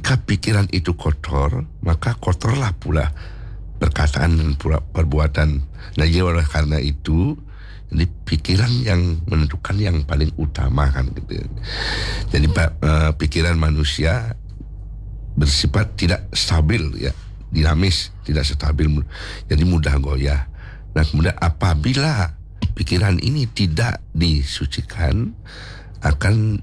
ketika pikiran itu kotor, maka kotorlah pula perkataan dan perbuatan. Nah, oleh karena itu, jadi pikiran yang menentukan yang paling utama kan gitu. Jadi pikiran manusia bersifat tidak stabil ya, dinamis, tidak stabil, jadi mudah goyah. Nah, kemudian apabila pikiran ini tidak disucikan, akan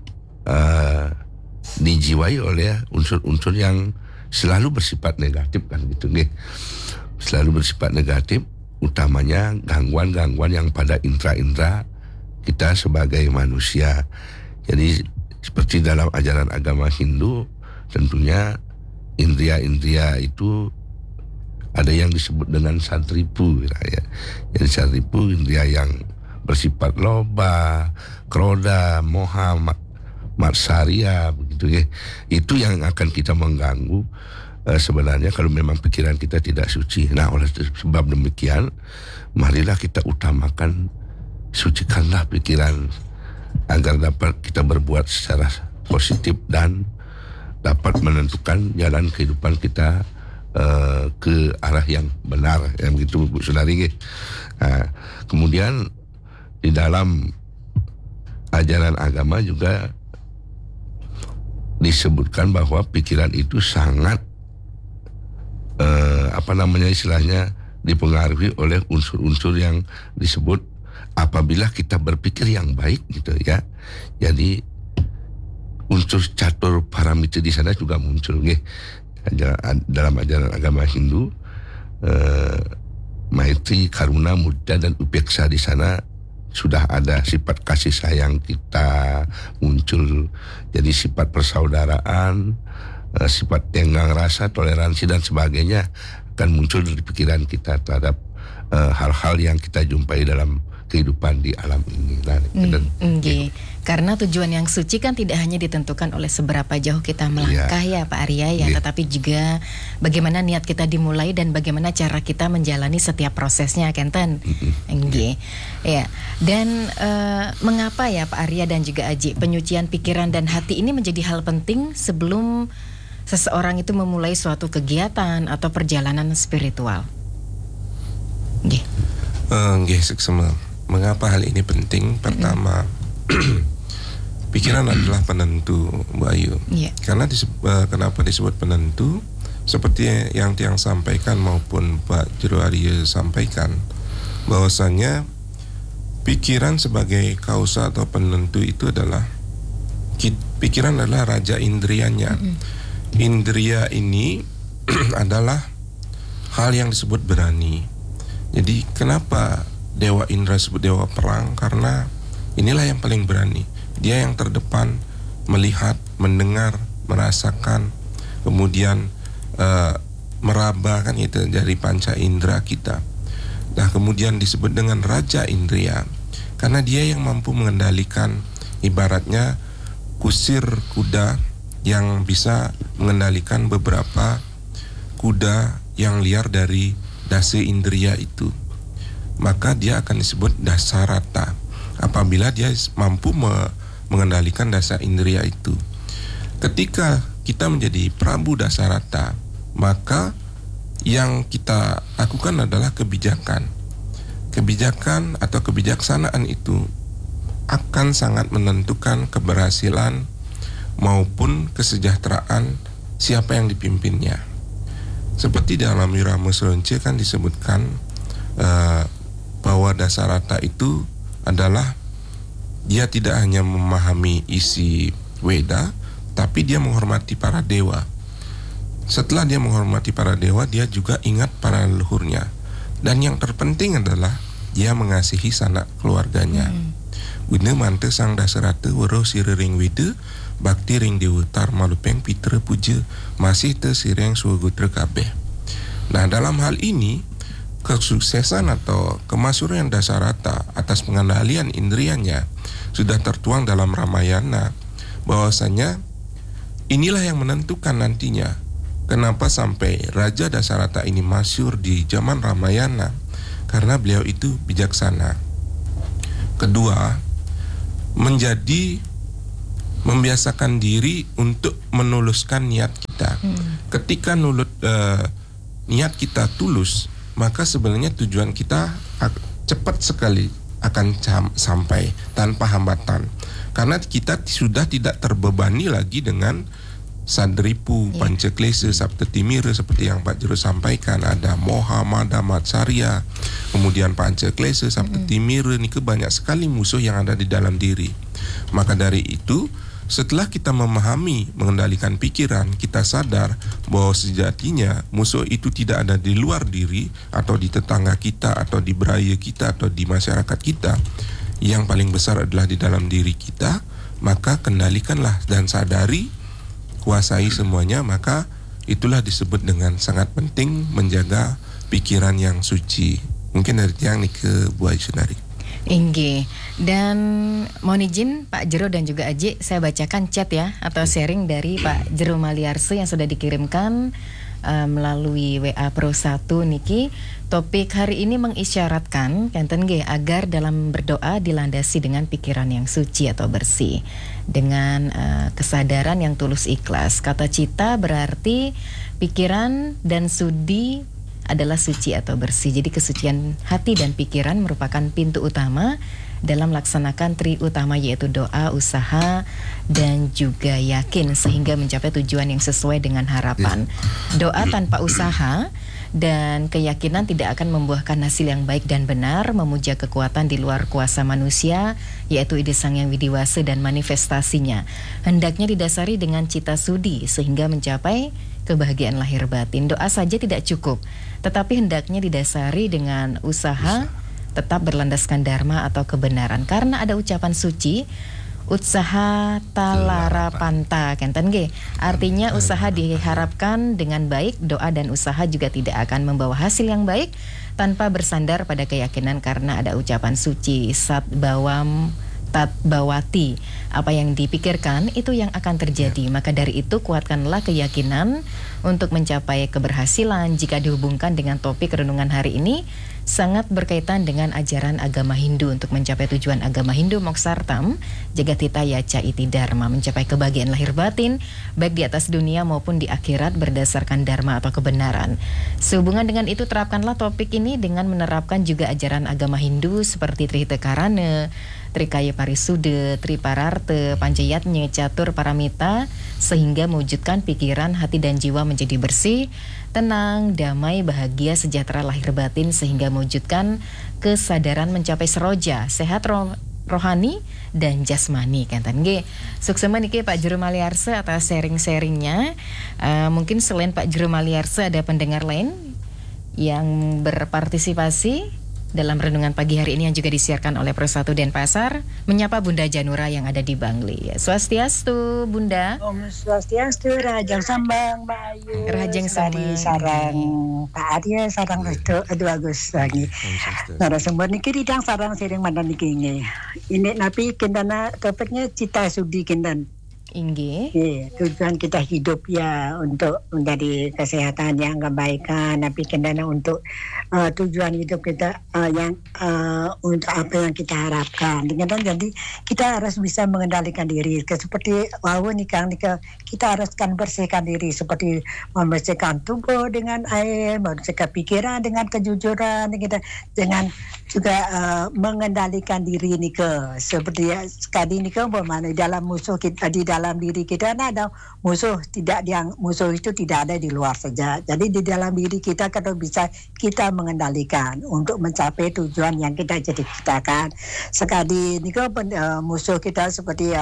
dijiwai oleh unsur-unsur yang selalu bersifat negatif kan gitu nih. Selalu bersifat negatif, utamanya gangguan-gangguan yang pada indera-indera kita sebagai manusia. Jadi seperti dalam ajaran agama Hindu, tentunya indria-indria itu ada yang disebut dengan santripu ya. Jadi santripu indria yang bersifat loba, kroda, moha, matsarya begitu ya. Itu yang akan kita mengganggu sebenarnya kalau memang pikiran kita tidak suci. Nah, oleh sebab demikian, marilah kita utamakan, sucikanlah pikiran agar dapat kita berbuat secara positif dan dapat menentukan jalan kehidupan kita ke arah yang benar, yang begitu Bu Sundari. Nah, kemudian di dalam ajaran agama juga disebutkan bahwa pikiran itu sangat istilahnya dipengaruhi oleh unsur-unsur yang disebut apabila kita berpikir yang baik gitu ya. Jadi unsur catur paramita di sana juga muncul nih. Dalam ajaran agama Hindu, Maitri, Karuna, Mudita dan Upeksa di sana sudah ada sifat kasih sayang kita muncul. Jadi sifat persaudaraan, sifat tenggang rasa, toleransi dan sebagainya akan muncul dari pikiran kita terhadap hal-hal yang kita jumpai dalam kehidupan di alam ini. Karena tujuan yang suci kan tidak hanya ditentukan oleh seberapa jauh kita melangkah ya Pak Arya ya, tetapi juga bagaimana niat kita dimulai dan bagaimana cara kita menjalani setiap prosesnya, Kenten. Ya. Dan mengapa ya Pak Arya dan juga Aji, penyucian pikiran dan hati ini menjadi hal penting sebelum seseorang itu memulai suatu kegiatan atau perjalanan spiritual? Mengapa hal ini penting? Pertama, pikiran adalah penentu, Bu Ayu. Karena kenapa disebut penentu? Seperti yang Tiang sampaikan maupun Pak Jero Arya sampaikan, bahwasanya pikiran sebagai kausa atau penentu itu adalah pikiran adalah raja indrianya. Indria ini adalah hal yang disebut berani. Jadi kenapa Dewa Indra disebut dewa perang? Karena inilah yang paling berani. Dia yang terdepan, melihat, mendengar, merasakan, kemudian meraba kan itu dari panca indera kita. Nah, kemudian disebut dengan Raja Indria karena dia yang mampu mengendalikan, ibaratnya kusir kuda yang bisa mengendalikan beberapa kuda yang liar dari dasa indria itu. Maka dia akan disebut dasarata apabila dia mampu mengendalikan dasa indria itu. Ketika kita menjadi Prabu Dasarata, maka yang kita lakukan adalah kebijakan. Kebijakan atau kebijaksanaan itu akan sangat menentukan keberhasilan maupun kesejahteraan siapa yang dipimpinnya. Seperti dalam Wirama Seronce kan disebutkan bahwa Dasarata itu adalah dia tidak hanya memahami isi Weda, tapi dia menghormati para dewa. Setelah dia menghormati para dewa, dia juga ingat para leluhurnya. Dan yang terpenting adalah dia mengasihi sanak keluarganya. Wina mante sang Dasarata waro sirering wida bakti ring dewatar malupeng pitra puja masih te sireng suagutra kabeh. Nah, dalam hal ini kesuksesan atau kemasyhuran Dasarata atas pengendalian indrianya sudah tertuang dalam Ramayana, bahwasanya inilah yang menentukan nantinya kenapa sampai Raja Dasarata ini masyhur di zaman Ramayana, karena beliau itu bijaksana. Kedua, membiasakan diri untuk menuluskan niat kita. kita. Ketika niat kita tulus, maka sebenarnya tujuan kita cepat sekali akan sampai tanpa hambatan. Karena kita sudah tidak terbebani lagi dengan Sadripu, Pancaklesa, Saptatimira seperti yang Pak Jero sampaikan. Ada Moha, Mada, Matsarya, kemudian Pancaklesa, Saptatimira, ini banyak sekali musuh yang ada di dalam diri. Maka dari itu, setelah kita memahami, mengendalikan pikiran, kita sadar bahwa sejatinya musuh itu tidak ada di luar diri atau di tetangga kita atau di beraya kita atau di masyarakat kita. Yang paling besar adalah di dalam diri kita. Maka kendalikanlah dan sadari, kuasai semuanya. Maka itulah disebut dengan sangat penting menjaga pikiran yang suci. Mungkin dari yang ini ke Bu Aisyunari. Inggi. Dan mohon izin Pak Jero dan juga Aji, saya bacakan chat ya atau sharing dari Pak Jero Maliarse yang sudah dikirimkan melalui WA Pro 1 niki. Topik hari ini mengisyaratkan kenten nggih agar dalam berdoa dilandasi dengan pikiran yang suci atau bersih, dengan kesadaran yang tulus ikhlas. Kata cita berarti pikiran dan sudi adalah suci atau bersih. Jadi kesucian hati dan pikiran merupakan pintu utama dalam melaksanakan tri utama, yaitu doa, usaha, dan juga yakin sehingga mencapai tujuan yang sesuai dengan harapan. Doa tanpa usaha dan keyakinan tidak akan membuahkan hasil yang baik dan benar. Memuja kekuatan di luar kuasa manusia, yaitu ide Sang Yang Widiwasa dan manifestasinya, hendaknya didasari dengan cita sudi sehingga mencapai kebahagiaan lahir batin. Doa saja tidak cukup, tetapi hendaknya didasari dengan usaha tetap berlandaskan dharma atau kebenaran. Karena ada ucapan suci, usaha talara panta, kenten ge. Artinya usaha diharapkan dengan baik, doa dan usaha juga tidak akan membawa hasil yang baik tanpa bersandar pada keyakinan, karena ada ucapan suci, sat bawam tat bawati. Apa yang dipikirkan itu yang akan terjadi. Maka dari itu kuatkanlah keyakinan untuk mencapai keberhasilan. Jika dihubungkan dengan topik renungan hari ini, sangat berkaitan dengan ajaran agama Hindu. Untuk mencapai tujuan agama Hindu Moksartam Jagatita Yaca Iti Dharma, mencapai kebahagiaan lahir batin baik di atas dunia maupun di akhirat berdasarkan dharma atau kebenaran. Sehubungan dengan itu, terapkanlah topik ini dengan menerapkan juga ajaran agama Hindu seperti Trihita Karana, Trikaya Parisude, Tripararte, Pancayatnya, Catur Paramita, sehingga mewujudkan pikiran, hati dan jiwa menjadi bersih, tenang, damai, bahagia, sejahtera lahir batin, sehingga mewujudkan kesadaran mencapai seroja, sehat rohani dan jasmani. Kantan nggih. Suksema niki Pak Jero Maliarse atas sharing-sharingnya. Mungkin selain Pak Jero Maliarse ada pendengar lain yang berpartisipasi dalam renungan pagi hari ini yang juga disiarkan oleh Pro 1 Denpasar, menyapa Bunda Janura yang ada di Bangli. Swastiastu Bunda. Om Swastiastu, Rajang Sambang Mbak Ayu. Rajang Sambang. Sarang Pak Arya, sarang Resto 2 Agustus lagi. Narasumber niki didang sarang sering mandan niki nge. Ini napi kendana topiknya cita sudi kendan. Inggi. Tujuan kita hidup ya untuk menjadi kesehatan yang kebaikan, tapi kendana untuk tujuan hidup kita yang untuk apa yang kita harapkan. Dengan jadi kita harus bisa mengendalikan diri. Seperti nikah kita harus kan bersihkan diri, seperti membersihkan tubuh dengan air, membersihkan pikiran dengan kejujuran, dengan juga mengendalikan diri nikah. Seperti sekali nikah bermakna dalam musuh kita di dalam diri kita ada musuh, musuh itu tidak ada di luar saja. Jadi di dalam diri kita kalau bisa kita mengendalikan untuk mencapai tujuan yang kita cita-citakan. Sekali ini musuh kita seperti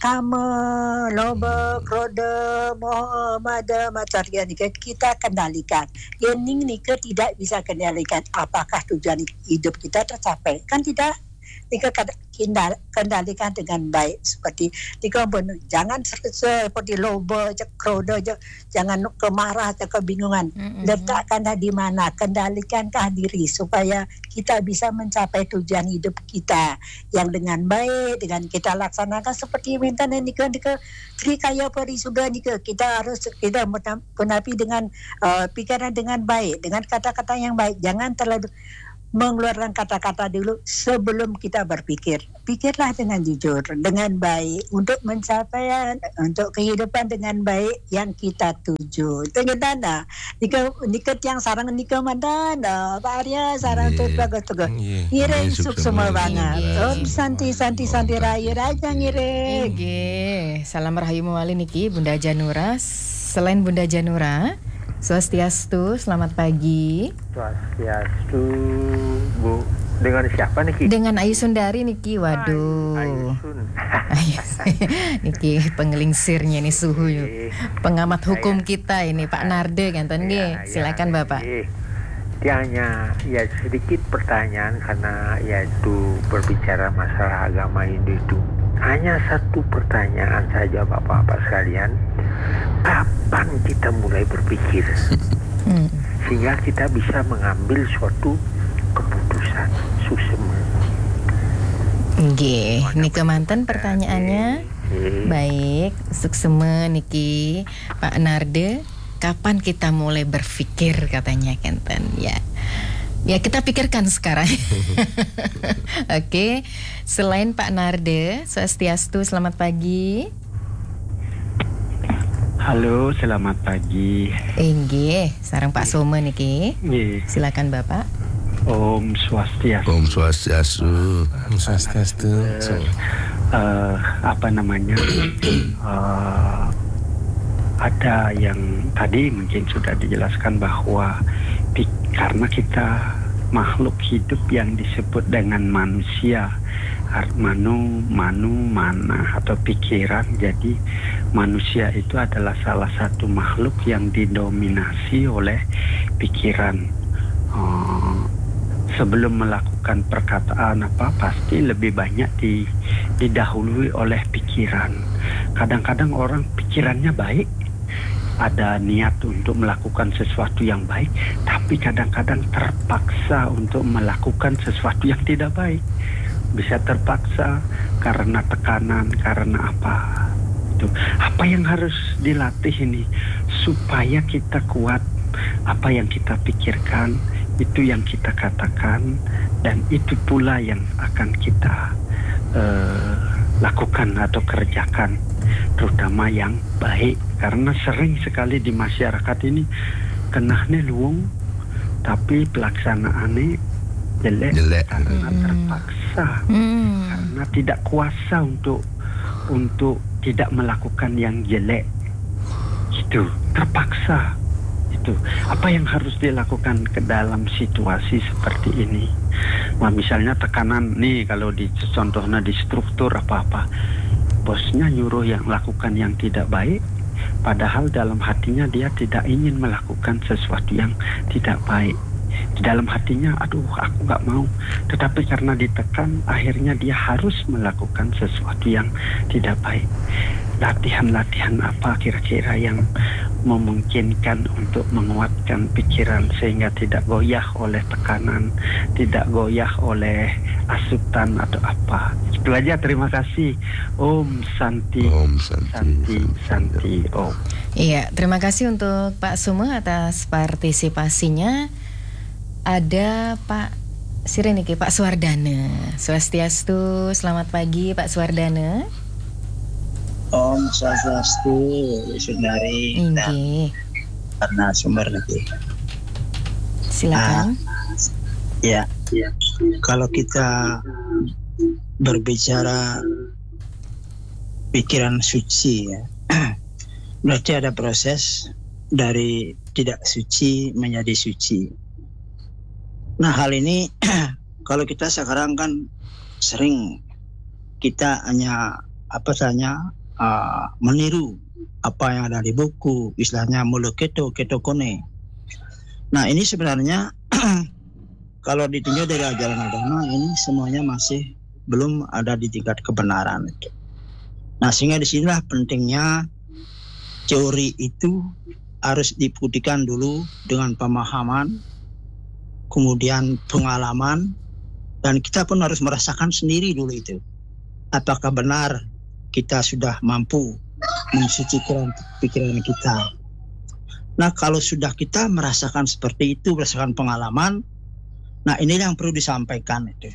kama, loba, kroda, moha, mada, matsarya kita kendalikan. Yang ini tidak bisa kendalikan apakah tujuan hidup kita tercapai, kan tidak. Nika kendalikan dengan baik, seperti jangan seperti loba, kroda, jangan kemarah atau kebingungan. Letakkanlah di mana, kendalikanlah diri supaya kita bisa mencapai tujuan hidup kita yang dengan baik, dengan kita laksanakan seperti minta nika Trikaya Parisuda nika kita menapi dengan pikiran dengan baik, dengan kata-kata yang baik, jangan terlalu mengeluarkan kata-kata dulu sebelum kita berpikir. Pikirlah dengan jujur, dengan baik, untuk mencapai untuk kehidupan dengan baik yang kita tuju. Tengah niket yang sarang nikah mantan, Pak Arya sarang tuh bagus tuh. Ngireng suk semua banget. Om santi rayu raja ngireng. Salam rahayu mawali niki Bunda Janura. Selain Bunda Janura, Swastiastu, selamat pagi. Swastiastu, Bu. Dengan siapa niki? Dengan Ayu Sundari niki. Waduh. Ayu niki pengelingsirnya nih suhu. Pengamat hukum kita ini Pak Narde kanten nggih. Silakan Bapak. Dia hanya sedikit pertanyaan karena yaitu berbicara masalah agama Hindu itu. Hanya satu pertanyaan saja Bapak-bapak sekalian. Kapan kita mulai berpikir sehingga kita bisa mengambil suatu keputusan susema? Nggih, niki manten pertanyaannya. Baik, suksema niki Pak Narde. Kapan kita mulai berpikir katanya kenten ya. Ya kita pikirkan sekarang. Oke, selain Pak Narde, Swastiastu, selamat pagi. Halo, selamat pagi. Nggih, sareng Pak Soma niki. Silakan Bapak. Om Swastiastu. Om Swastiastu. Om Swastiastu. Ada yang tadi mungkin sudah dijelaskan bahwa karena kita makhluk hidup yang disebut dengan manusia, mana atau pikiran, jadi manusia itu adalah salah satu makhluk yang didominasi oleh pikiran. Sebelum melakukan perkataan pasti lebih banyak didahului oleh pikiran. Kadang-kadang orang pikirannya baik, ada niat untuk melakukan sesuatu yang baik, tapi kadang-kadang terpaksa untuk melakukan sesuatu yang tidak baik. Bisa terpaksa karena tekanan, karena apa. Itu apa yang harus dilatih ini supaya kita kuat. Apa yang kita pikirkan, itu yang kita katakan, dan itu pula yang akan kita lakukan atau kerjakan, terutama yang baik. Karena sering sekali di masyarakat ini kenahnya luwung, tapi pelaksanaannya jelek. Karena terpaksa, karena tidak kuasa untuk tidak melakukan yang jelek. Itu terpaksa. Itu apa yang harus dilakukan ke dalam situasi seperti ini. Nah, misalnya tekanan nih, kalau contohnya di struktur apa-apa, bosnya nyuruh yang lakukan yang tidak baik, padahal dalam hatinya dia tidak ingin melakukan sesuatu yang tidak baik. Di dalam hatinya, aduh aku gak mau, tetapi karena ditekan akhirnya dia harus melakukan sesuatu yang tidak baik. Latihan-latihan apa kira-kira yang memungkinkan untuk menguatkan pikiran sehingga tidak goyah oleh tekanan, tidak goyah oleh asutan atau apa. Itu aja, terima kasih. Om Santi. Om Santi. Santi. Om. Iya, terima kasih untuk Pak Suma atas partisipasinya. Ada Pak Sireniki, Pak Suwardana. Swastiastu, selamat pagi Pak Suwardana. Om Swastiastu, Sundari. Karena sumber nanti. Silakan. Ya. Kalau kita berbicara pikiran suci, ya, berarti ada proses dari tidak suci menjadi suci. Nah, hal ini kalau kita sekarang kan sering kita hanya meniru apa yang ada di buku, istilahnya muluketo ketokone. Nah, ini sebenarnya kalau ditinjau dari ajaran agama, ini semuanya masih belum ada di tingkat kebenaran itu. Nah, sehingga disinilah pentingnya teori itu harus dibuktikan dulu dengan pemahaman, kemudian pengalaman, dan kita pun harus merasakan sendiri dulu itu. Apakah benar kita sudah mampu mensucikan pikiran kita. Nah, kalau sudah kita merasakan seperti itu, berdasarkan pengalaman, Nah ini yang perlu disampaikan itu.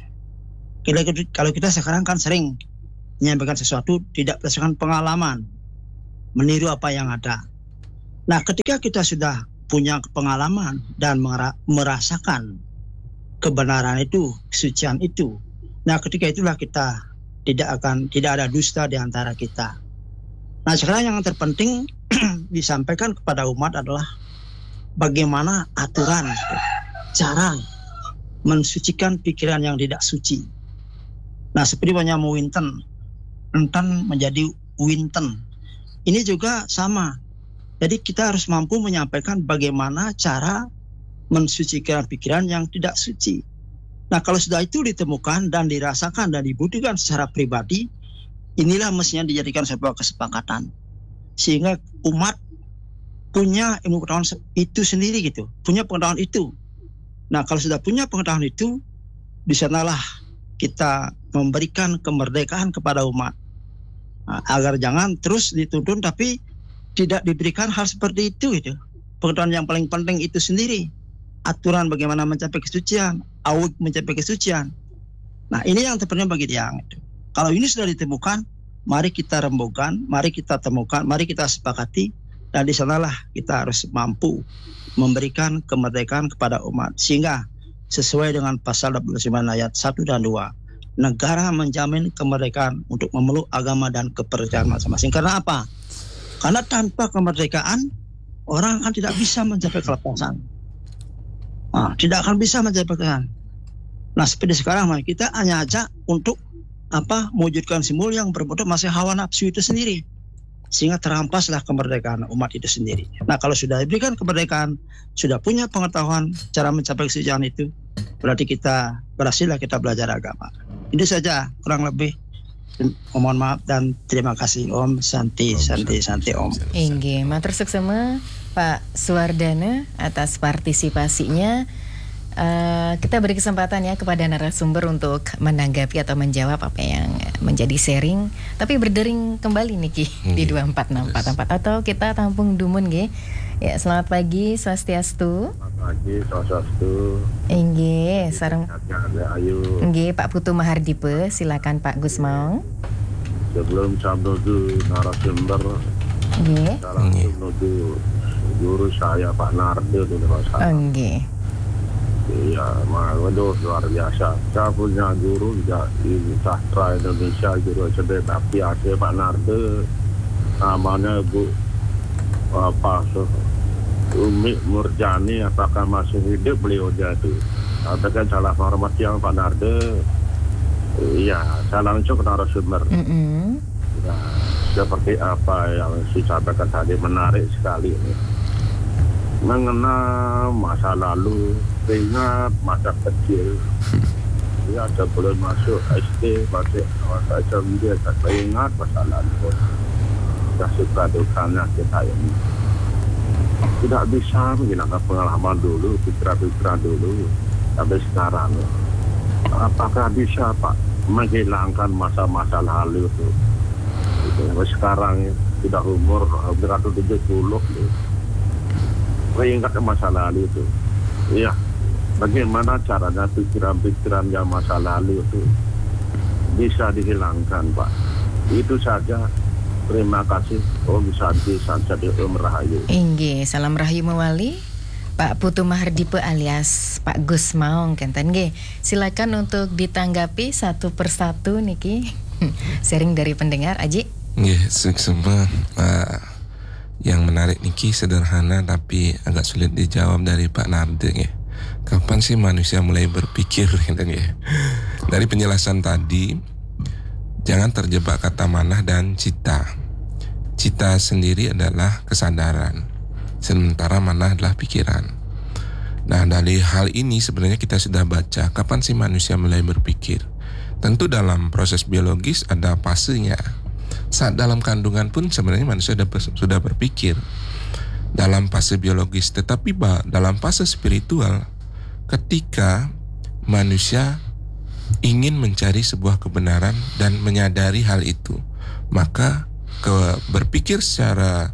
Kalau kita sekarang kan sering menyampaikan sesuatu tidak berdasarkan pengalaman, meniru apa yang ada. Nah ketika kita sudah punya pengalaman dan merasakan kebenaran itu, kesucian itu, nah ketika itulah kita tidak ada dusta di antara kita. Nah sekarang yang terpenting disampaikan kepada umat adalah bagaimana aturan, cara mensucikan pikiran yang tidak suci. Nah seperti banyak Winten, enten menjadi Winten. Ini juga sama. Jadi kita harus mampu menyampaikan bagaimana cara mensucikan pikiran yang tidak suci. Nah kalau sudah itu ditemukan dan dirasakan dan dibuktikan secara pribadi, inilah mestinya dijadikan sebuah kesepakatan. Sehingga umat punya ilmu pengetahuan itu sendiri gitu, punya pengetahuan itu. Nah kalau sudah punya pengetahuan itu, di sanalah kita memberikan kemerdekaan kepada umat. Nah, agar jangan terus dituntun tapi tidak diberikan hal seperti itu gitu. Pengetahuan yang paling penting itu sendiri. Aturan bagaimana mencapai kesucian, awik mencapai kesucian. Nah ini yang terpenting bagi Tiang itu. Kalau ini sudah ditemukan, mari kita rembukan, mari kita temukan, mari kita sepakati, dan di sanalah kita harus mampu memberikan kemerdekaan kepada umat. Sehingga sesuai dengan pasal 29 ayat 1 dan 2, negara menjamin kemerdekaan untuk memeluk agama dan kepercayaan masing-masing. Karena apa? Karena tanpa kemerdekaan, orang kan tidak bisa mencapai kelepasan. Nah, tidak akan bisa mencapai kelepasan. Nah seperti sekarang kita hanya ajak untuk mewujudkan simbol yang berbentuk masih hawa nafsu itu sendiri, sehingga terampaslah kemerdekaan umat itu sendiri. Nah kalau sudah diberikan kemerdekaan, sudah punya pengetahuan cara mencapai kesucian itu, berarti kita berhasillah kita belajar agama. Itu saja kurang lebih. Mohon maaf dan terima kasih. Om Santi Om. Inggih, matur suksema Pak Suwardana atas partisipasinya. Kita beri kesempatan ya kepada narasumber untuk menanggapi atau menjawab apa yang menjadi sharing. Tapi berdering kembali Niki di 246444 atau kita tampung dumun nggih. Ya, selamat pagi Swastiastu. Selamat pagi Swastiastu. Nggih, sareng ayo. Nggih, Pak Putu Mahardipe, silakan Pak Gus Maung. Sebelum menuju narasumber, nggih. Salam menuju guru saya Pak Narde dulu Pak. Nggih. Iya, waduh luar biasa. Saya punya guru di sastra Indonesia, guru SD Bakti Aceh Pak Narde. Namanya Bu Umi Murjani, apakah masih hidup beliau jadi? Katakan salah hormat yang Pak Narde. Iya, saya langsung ke narasumber. Ya, seperti apa yang disampaikan tadi menarik sekali. Mengenal masa lalu, ingat masa kecil. Ya, sebelum masuk SD, masih dia tak ingat masa lalu. Kita suka dukanya kita ini. Tidak bisa menghilangkan pengalaman dulu, pikiran-pikiran dulu, sampai sekarang. Apakah bisa Pak menghilangkan masa-masa lalu itu? Sampai sekarang tidak umur 170. Mengingat masa lalu itu. Iya. Bagaimana caranya pikiran-pikiran yang masa lalu itu bisa dihilangkan Pak? Itu saja. Terima kasih. Om Santi Om Rahayu. Inggih, salam rahayu mewali. Pak Putu Mahardipe alias Pak Gus Maung kenten nggih. Silakan untuk ditanggapi satu persatu niki. Sharing dari pendengar Aji. Nggih, semua yang menarik niki sederhana tapi agak sulit dijawab dari Pak Narde nggih. Kapan sih manusia mulai berpikir gitu nggih? Dari penjelasan tadi, jangan terjebak kata manah dan cita. Cita sendiri adalah kesadaran, sementara manah adalah pikiran. Nah, dari hal ini sebenarnya kita sudah baca kapan sih manusia mulai berpikir. Tentu dalam proses biologis ada fasenya. Saat dalam kandungan pun sebenarnya manusia sudah berpikir dalam fase biologis. Tetapi dalam fase spiritual, ketika manusia ingin mencari sebuah kebenaran dan menyadari hal itu, maka berpikir secara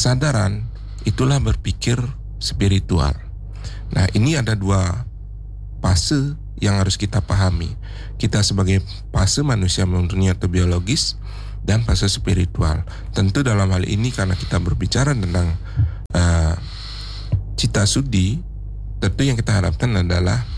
kesadaran itulah berpikir spiritual. Nah, ini ada dua fase yang harus kita pahami. Kita sebagai fase manusia dunia atau biologis dan fase spiritual. Tentu dalam hal ini karena kita berbicara tentang cita sudi, tentu yang kita harapkan adalah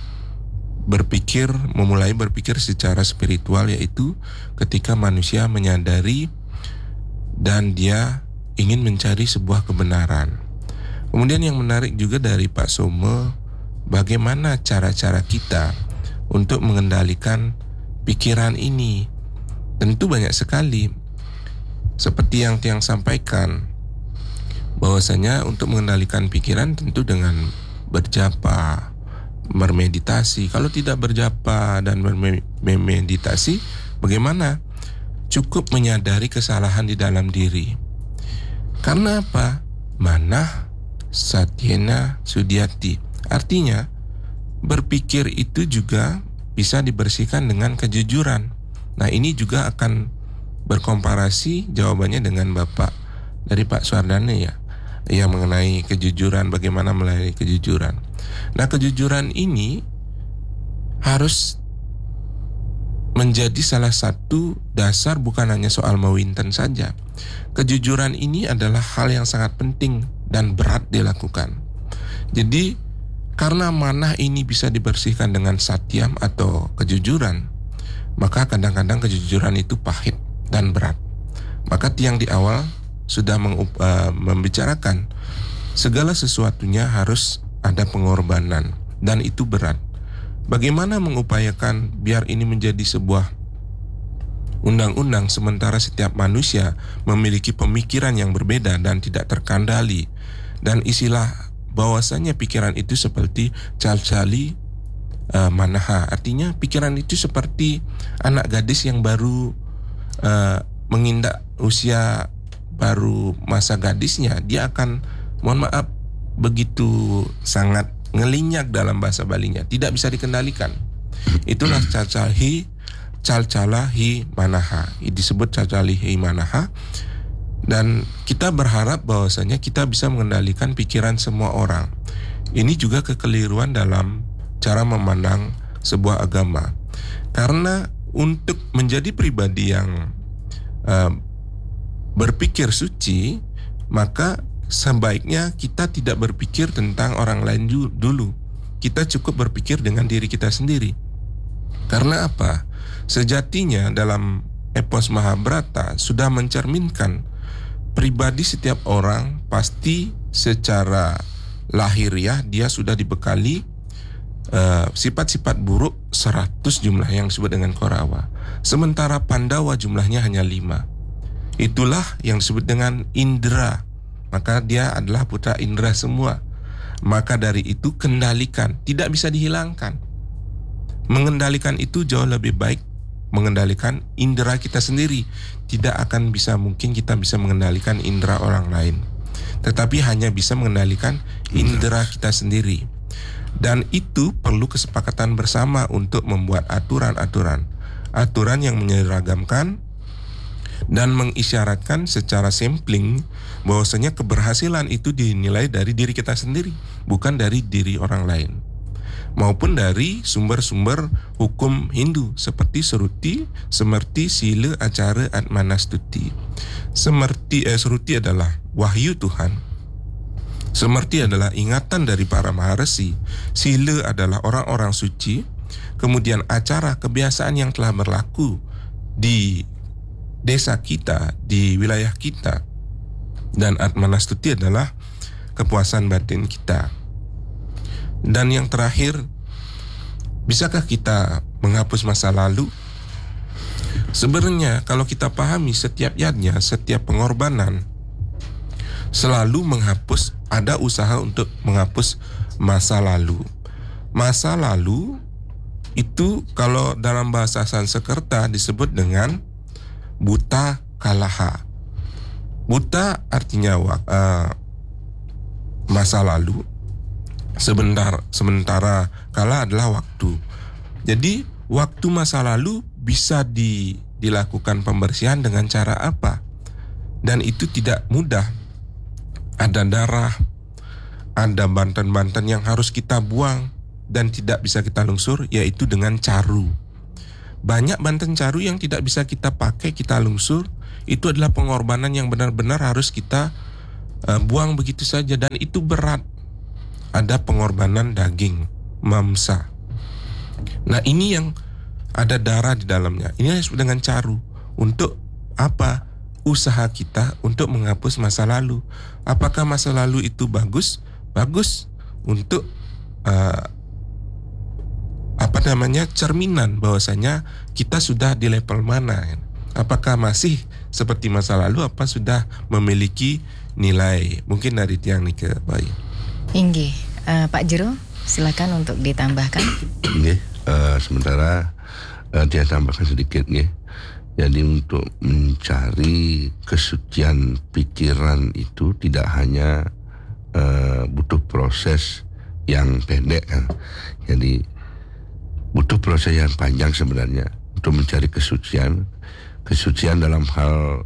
memulai berpikir secara spiritual, yaitu ketika manusia menyadari dan dia ingin mencari sebuah kebenaran. Kemudian yang menarik juga dari Pak Somo, bagaimana cara-cara kita untuk mengendalikan pikiran ini. Tentu banyak sekali. Seperti yang Tiang sampaikan, bahwasanya untuk mengendalikan pikiran tentu dengan berjapa, bermeditasi. Kalau tidak berjapa dan bermeditasi, bagaimana? Cukup menyadari kesalahan di dalam diri. Karena apa? Manah satyena sudyati. Artinya, berpikir itu juga bisa dibersihkan dengan kejujuran. Nah, ini juga akan berkomparasi jawabannya dengan Bapak dari Pak Suardane ya, yang mengenai kejujuran, bagaimana melalui kejujuran. Nah, kejujuran ini harus menjadi salah satu dasar, bukan hanya soal mawinten saja. Kejujuran ini adalah hal yang sangat penting dan berat dilakukan. Jadi, karena manah ini bisa dibersihkan dengan satyam atau kejujuran, maka kadang-kadang kejujuran itu pahit dan berat. Maka Tiang di awal sudah membicarakan segala sesuatunya harus ada pengorbanan dan itu berat. Bagaimana mengupayakan biar ini menjadi sebuah undang-undang sementara setiap manusia memiliki pemikiran yang berbeda dan tidak terkendali, dan istilah bahwasanya pikiran itu seperti calcali manaha, artinya pikiran itu seperti anak gadis yang baru menginjak usia baru masa gadisnya. Dia akan, mohon maaf, begitu sangat ngelinyak dalam bahasa Balinya, tidak bisa dikendalikan. Itulah calcalahi manaha, disebut calcalahi manaha. Dan kita berharap bahwasanya kita bisa mengendalikan pikiran semua orang. Ini juga kekeliruan dalam cara memandang sebuah agama. Karena untuk menjadi pribadi yang berpikir suci, maka sebaiknya kita tidak berpikir tentang orang lain dulu. Kita cukup berpikir dengan diri kita sendiri. Karena apa? Sejatinya dalam epos Mahabharata sudah mencerminkan pribadi setiap orang pasti secara lahiriah dia sudah dibekali sifat-sifat buruk 100 jumlah yang disebut dengan Korawa. Sementara Pandawa jumlahnya hanya 5. Itulah yang disebut dengan Indra. Maka dia adalah putra Indra semua. Maka dari itu kendalikan, tidak bisa dihilangkan. Mengendalikan itu jauh lebih baik mengendalikan indera kita sendiri. Tidak akan bisa mungkin kita bisa mengendalikan indera orang lain, tetapi hanya bisa mengendalikan indera kita sendiri. Dan itu perlu kesepakatan bersama untuk membuat aturan yang menyeragamkan dan mengisyaratkan secara sampling bahwasanya keberhasilan itu dinilai dari diri kita sendiri, bukan dari diri orang lain, maupun dari sumber-sumber hukum Hindu seperti Semerti, Sila, Acara, Atmanastuti. Seruti adalah wahyu Tuhan. Semerti adalah ingatan dari para maharesi. Sila adalah orang-orang suci. Kemudian acara, kebiasaan yang telah berlaku di desa kita, di wilayah kita. Dan Atmanastuti adalah kepuasan batin kita. Dan yang terakhir, bisakah kita menghapus masa lalu? Sebenarnya kalau kita pahami setiap yadnya, setiap pengorbanan selalu menghapus, ada usaha untuk menghapus masa lalu. Masa lalu itu kalau dalam bahasa Sanskerta disebut dengan buta kalaha. Buta artinya masa lalu. Sementara kala adalah waktu. Jadi waktu masa lalu bisa dilakukan pembersihan dengan cara apa? Dan itu tidak mudah. Ada darah, ada banten-banten yang harus kita buang. dan tidak bisa kita lungsur, yaitu dengan caru. Banyak banten caru yang tidak bisa kita pakai, kita lungsur. Itu adalah pengorbanan yang benar-benar harus kita buang begitu saja, dan itu berat. Ada pengorbanan daging, mamsa. Nah, ini yang ada darah di dalamnya. Ini disebut dengan caru. Untuk apa? Usaha kita untuk menghapus masa lalu. Apakah masa lalu itu bagus? Bagus untuk cerminan bahwasanya kita sudah di level mana. Apakah masih seperti masa lalu, apa sudah memiliki nilai? Mungkin dari tiang nih ke bayi. Inggih, Pak Jero, silakan untuk ditambahkan. Nggih, sementara dia tambahkan sedikit nggih. Jadi untuk mencari kesucian pikiran itu tidak hanya butuh proses yang pendek kan. Jadi butuh proses yang panjang sebenarnya untuk mencari kesucian. Kesucian dalam hal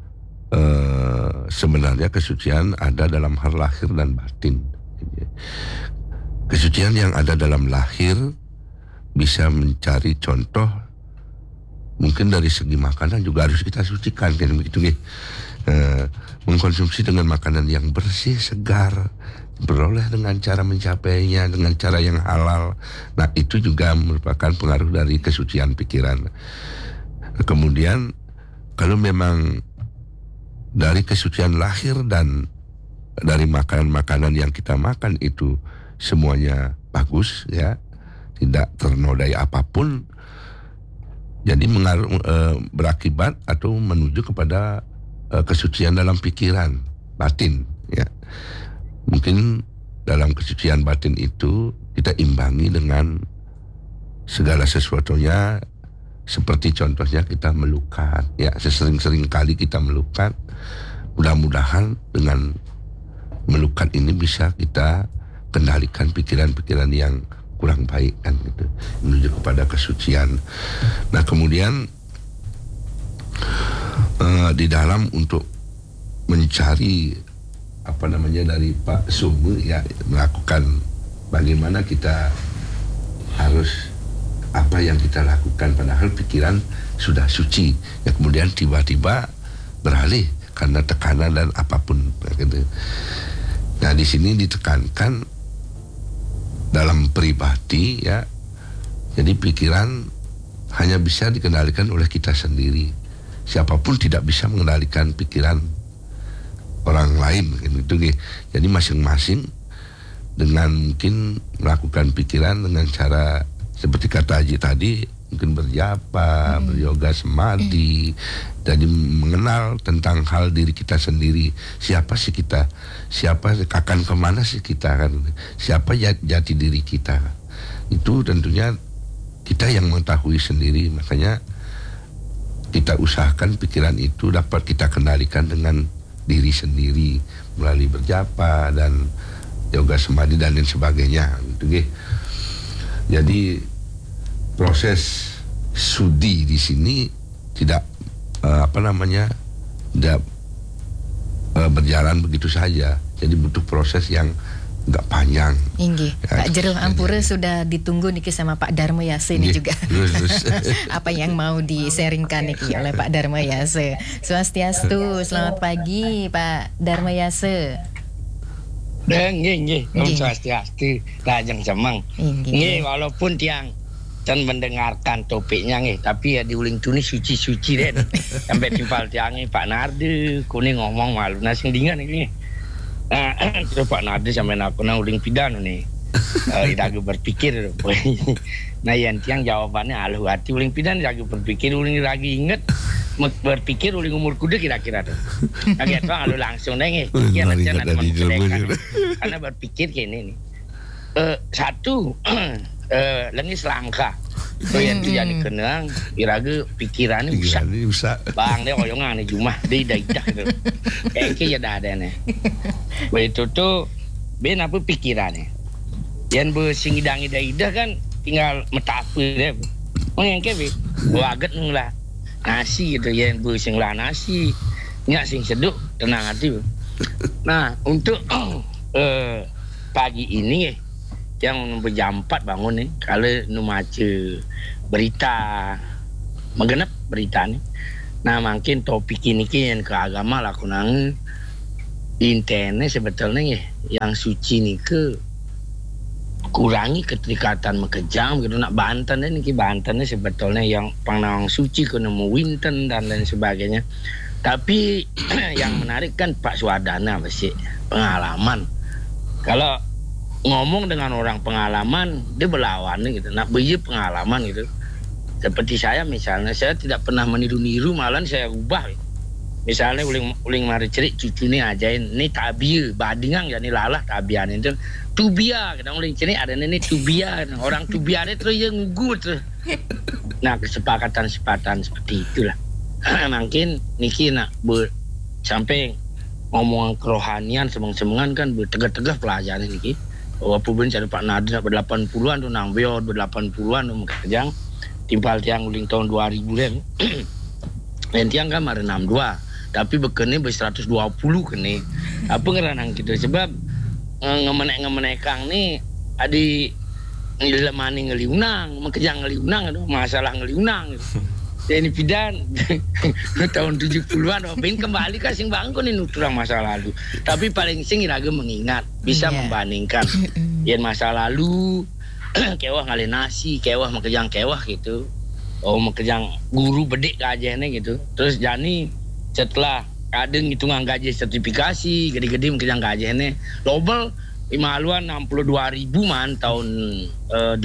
sebenarnya kesucian ada dalam hal lahir dan batin. Kesucian yang ada dalam lahir bisa mencari contoh. Mungkin dari segi makanan juga harus kita sucikan kan begitu nih. Mengkonsumsi dengan makanan yang bersih, segar, beroleh dengan cara mencapainya dengan cara yang halal. Nah, itu juga merupakan pengaruh dari kesucian pikiran. Kemudian kalau memang dari kesucian lahir dan dari makanan-makanan yang kita makan itu semuanya bagus ya, tidak ternodai apapun, jadi berakibat atau menuju kepada kesucian dalam pikiran batin ya. Mungkin dalam kesucian batin itu kita imbangi dengan segala sesuatunya, seperti contohnya kita melukat ya, sesering-sering kali kita melukat. Mudah-mudahan dengan melukat ini bisa kita kendalikan pikiran-pikiran yang kurang baik kan gitu, menuju kepada kesucian. Nah, kemudian di dalam untuk mencari dari Pak Sumu ya, melakukan bagaimana kita harus apa yang kita lakukan padahal pikiran sudah suci ya, kemudian tiba-tiba beralih karena tekanan dan apapun gitu. Nah, di sini ditekankan dalam pribadi ya, jadi pikiran hanya bisa dikendalikan oleh kita sendiri. Siapapun tidak bisa mengendalikan pikiran orang lain gitu. Jadi masing-masing dengan mungkin melakukan pikiran dengan cara seperti kata Haji tadi, mungkin berjapa, beryoga samadhi, jadi mengenal tentang hal diri kita sendiri. Siapa sih kita? Siapa akan kemana sih kita kan? Siapa jati diri kita? Itu tentunya kita yang mengetahui sendiri. Makanya kita usahakan pikiran itu dapat kita kendalikan dengan diri sendiri melalui berjapa dan yoga samadhi dan lain sebagainya. Gitu, jadi proses sudi di sini tidak tidak berjalan begitu saja. Jadi butuh proses yang agak panjang. Inggih, ya, Pak Jero Ampura sudah ditunggu niki sama Pak Darmo Yase ini juga. Apa yang mau di-sharingkan niki oleh Pak Darmo Yase. Swastiastu, selamat pagi Pak Darmo Yase. Nggih, swastiastu, lajeng semeng. Nggih, walaupun tiang dan mendengarkan topiknya nggih, tapi ya diuling tuni suci-suci deh. Sampai timpal tiangnya Pak Nardi, kuning ngomong malu nasi dingan ini. Terus Pak Nardi sampai aku uling pidan nih. Ragu berpikir. Nah, yang tiang jawabannya aluh hati uling pidan ragu berpikir, uling lagi inget berpikir uling umur kuda kira-kira tuh. Nah, gitu aluh langsung deh nggih. Karena berpikir kayak ini nih. Satu lengis langka. So yang jadi kenang iraga pikirannya usah. Bang dia oyongan jumah dia dah gitu. Kayaknya ya dah ada nih. Begitu tuh ben apa pikirannya. Yang bersing idang-idang kan tinggal metafi deh. Mengengke be. Waget lah nasi gitu, yang bersing lah nasi. Nyak sing seduk tenang hati. Nah, untuk pagi ini yang jam 4 bangun nih kalau nu maca berita mengenap berita nih. Nah makin topik ini yang ke agama lah kunang intinya sebetulnya yang suci nih ke kurangi keterikatan mekejang gitu nak Banten ini Banten sebetulnya yang panang suci kena mau Winten dan lain sebagainya. Tapi yang menarik kan Pak Swadana masih pengalaman. Kalau ngomong dengan orang pengalaman dia berlawan gitu. Nak biji pengalaman gitu. Seperti saya misalnya, saya tidak pernah meniru-niru, malah saya ubah. Misalnya uling mari cerik cucu ni ajain ni tabia badingang ya ni lalah tabian itu tubia kita uling cerik ada ni tubia orang tubia ni terus yang ngugut. Nah kesepakatan seperti itulah. Mungkin niki nak sampai ngomong kerohanian semeng-semengan kan bertegah-tegah pelajaran niki. Walaupun pun cari Pak Nadir ber-80-an tu nang beot ber-80-an tu mekejang timpal tiang uling tahun 2000 lem. Dan tiang kan mari 62 tapi bekene ber-120 kene. Apa ngeranang gitu sebab ngemenek kang ni adi ngilemani ngeliunang mekejang ngeliunang itu masalah ngeliunang gitu. Ini pidan tahun 70-an ben kembali ka sing bangkon ini nuturang masa lalu. Tapi paling sing iraga mengingat, bisa membandingkan yen masa lalu kewah ngale nasi, kewah mekejang kewah gitu. Oh mekejang guru bedek gajahnya gitu. Terus jani setelah kadang hitungan gaji sertifikasi, gede-gede mekejang gajahnya lobel 5-an 62.000 man tahun 86,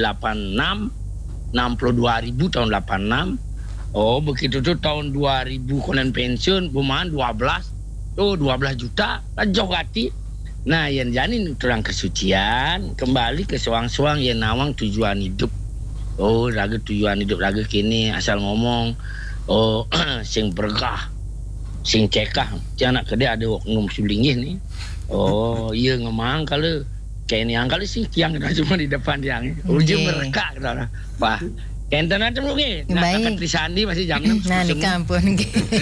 62.000 tahun 86. Oh begitu tuh tahun 2000 konen pensiun buman 12 juta lah jauh hati. Nah yang janin terang kesucian kembali ke suang-suang yang nawang tujuan hidup. Oh raga tujuan hidup raga kini asal ngomong oh sing berkah sing cekah anak kedai ada oknum sulingih nih. Oh iya ngemang kalau kayak ini angkali sih tiang cuma di depan tiang ujung mereka gitu wah kenten aja mungkin. Nah, kakak Trisandi masih jam 6. Nah, di kampung.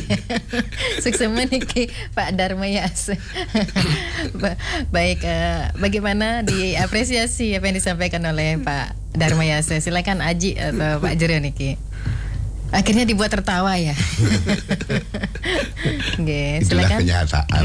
Suksema nih Pak Dharma Yase. Baik, bagaimana diapresiasi apa yang disampaikan oleh Pak Dharma Yase? Silakan Aji atau Pak Jero nih. Akhirnya dibuat tertawa ya. Silakan. Itulah kenyataan.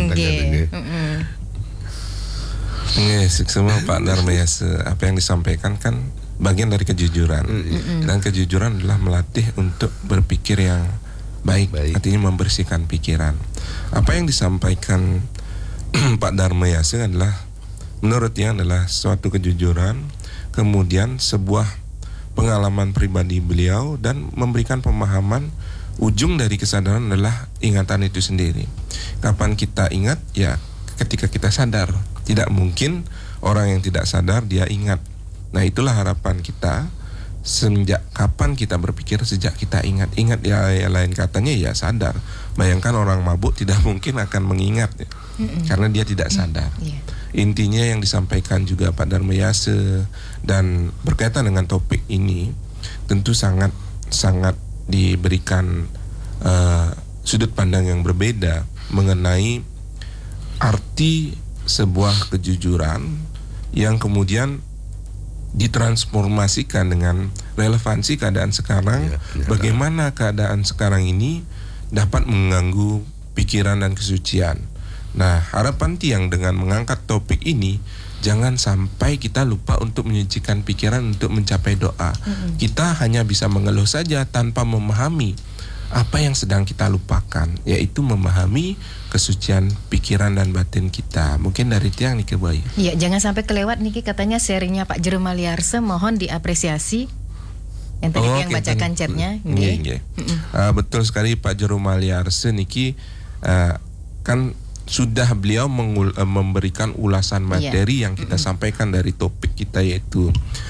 Suksema Pak Dharma Yase. Apa yang disampaikan kan bagian dari kejujuran. Dan kejujuran adalah melatih untuk berpikir yang baik. Artinya membersihkan pikiran. Apa yang disampaikan Pak Dharma Yase adalah menurut dia adalah suatu kejujuran, kemudian sebuah pengalaman pribadi beliau dan memberikan pemahaman. Ujung dari kesadaran adalah ingatan itu sendiri. Kapan kita ingat? Ya ketika kita sadar. Tidak mungkin orang yang tidak sadar dia ingat. Nah itulah harapan kita. Sejak kapan kita berpikir? Sejak kita ingat ya lain katanya ya sadar. Bayangkan orang mabuk tidak mungkin akan mengingat ya, karena dia tidak sadar. Intinya yang disampaikan juga Pak Dharma Yase dan berkaitan dengan topik ini tentu sangat diberikan sudut pandang yang berbeda mengenai arti sebuah kejujuran yang kemudian ditransformasikan dengan relevansi keadaan sekarang. Bagaimana keadaan sekarang ini dapat mengganggu pikiran dan kesucian. Nah, harapan tiang dengan mengangkat topik ini, jangan sampai kita lupa untuk menyucikan pikiran untuk mencapai doa. Kita hanya bisa mengeluh saja tanpa memahami apa yang sedang kita lupakan, yaitu memahami kesucian pikiran dan batin kita. Mungkin dari tiang nih Bayu. Iya, jangan sampai kelewat niki katanya sharingnya Pak Jero Maliarse, mohon diapresiasi. Yang tadi yang bacakan chatnya. Betul sekali Pak Jero Maliarse niki kan sudah beliau memberikan ulasan materi yang kita sampaikan dari topik kita yaitu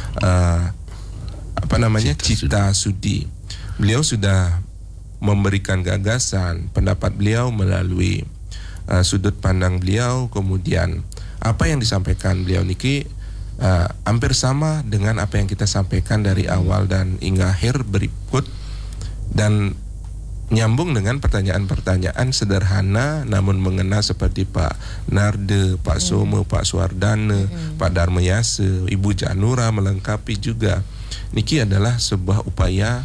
Cita Sudi. Beliau sudah memberikan gagasan, pendapat beliau melalui sudut pandang beliau, kemudian apa yang disampaikan beliau niki hampir sama dengan apa yang kita sampaikan dari awal dan hingga akhir berikut. Dan nyambung dengan pertanyaan-pertanyaan sederhana namun mengena seperti Pak Narde, Pak Somo, Pak Suardana, Pak Dharma Yasa, Ibu Janura melengkapi juga. Niki adalah sebuah upaya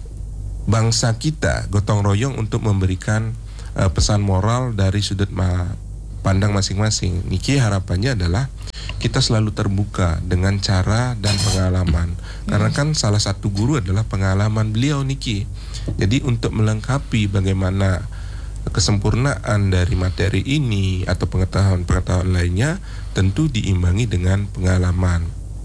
bangsa kita gotong royong untuk memberikan pesan moral dari sudut pandang masing-masing. Niki harapannya adalah kita selalu terbuka dengan cara dan pengalaman. Karena kan salah satu guru adalah pengalaman beliau Niki. Jadi untuk melengkapi bagaimana kesempurnaan dari materi ini atau pengetahuan-pengetahuan lainnya tentu diimbangi dengan pengalaman.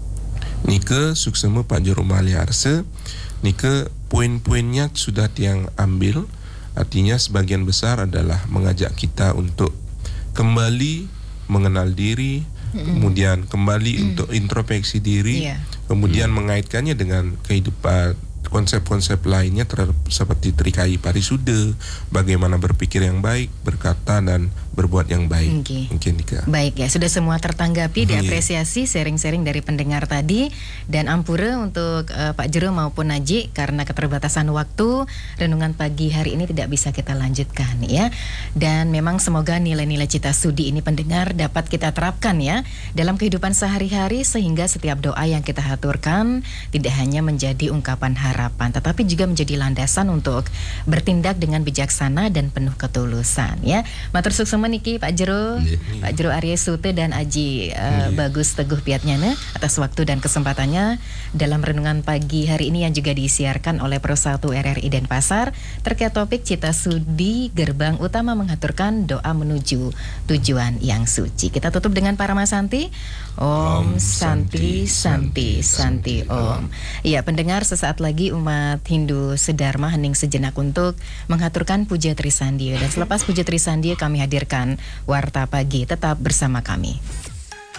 Nike suksema Pak Juru Maliarse, Nike poin-poinnya sudah tiang ambil. Artinya sebagian besar adalah mengajak kita untuk kembali mengenal diri, kemudian kembali untuk introspeksi diri, kemudian mengaitkannya dengan kehidupan, konsep-konsep lainnya seperti Trikai Parisuda, bagaimana berpikir yang baik, berkata dan berbuat yang baik. Mungkin Nika. Baik ya, sudah semua tertanggapi, diapresiasi sharing-sharing dari pendengar tadi, dan ampura untuk Pak Jero maupun Naji karena keterbatasan waktu, renungan pagi hari ini tidak bisa kita lanjutkan ya. Dan memang semoga nilai-nilai cita sudi ini pendengar dapat kita terapkan ya dalam kehidupan sehari-hari, sehingga setiap doa yang kita haturkan tidak hanya menjadi ungkapan harapan, tetapi juga menjadi landasan untuk bertindak dengan bijaksana dan penuh ketulusan ya. Matur suksema niki Pak Jero, Pak Jero Arya Sute dan Aji Bagus Teguh Piatnyana atas waktu dan kesempatannya dalam renungan pagi hari ini yang juga disiarkan oleh Pro 1 RRI Denpasar terkait topik cita sudi gerbang utama menghaturkan doa menuju tujuan yang suci. Kita tutup dengan Paramasanti. Om Santi Santi Santi Om. Ya pendengar, sesaat lagi umat Hindu sedharma hening sejenak untuk menghaturkan puja Trisandia, dan selepas puja Trisandia kami hadirkan Warta Pagi. Tetap bersama kami.